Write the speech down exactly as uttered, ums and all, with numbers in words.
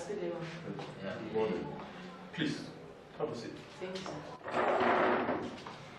Good Yeah. morning. Please, have a seat. Thank you, sir.